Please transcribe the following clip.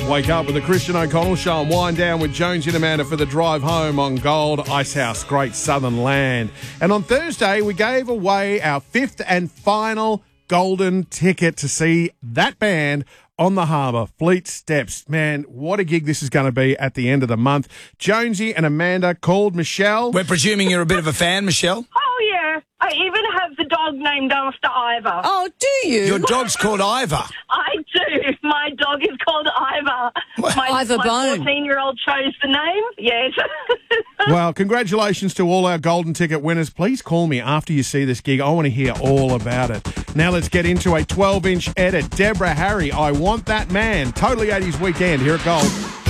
Wake up with the Christian O'Connell Show and wind down with Jonesy and Amanda for the drive home on Gold Icehouse, Great Southern Land. And on Thursday, we gave away our fifth and final golden ticket to see that band on the harbour, Fleet Steps. Man, what a gig this is going to be at the end of the month. Jonesy and Amanda called Michelle. We're presuming you're a bit of a fan, Michelle? Oh, yeah. I even have the dog named after Ivor. Oh, do you? Your dog's called Ivor. I do. My dog is called Ivor. Ivor My Bone. 14-year-old chose the name. Yes. Well, congratulations to all our golden ticket winners. Please call me after you see this gig. I want to hear all about it. Now let's get into a 12-inch edit. Deborah Harry, I Want That Man. Totally 80s weekend here at Gold.